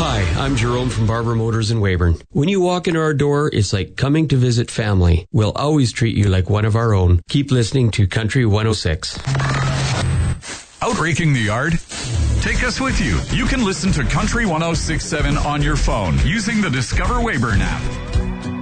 Hi, I'm Jerome from Barber Motors in Weyburn. When you walk in our door, it's like coming to visit family. We'll always treat you like one of our own. Keep listening to Country 106. Out raking the yard? Take us with you. You can listen to Country 106.7 on your phone using the Discover Weyburn app.